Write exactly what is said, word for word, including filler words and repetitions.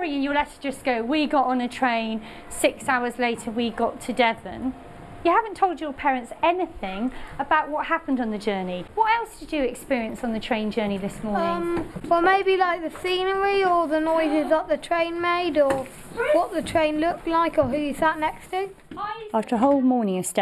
story in your letter just go, we got on a train, six hours later we got to Devon. You haven't told your parents anything about what happened on the journey. What else did you experience on the train journey this morning? Um, well, maybe like the scenery or the noises that the train made, or what the train looked like, or who you sat next to. After a whole morning of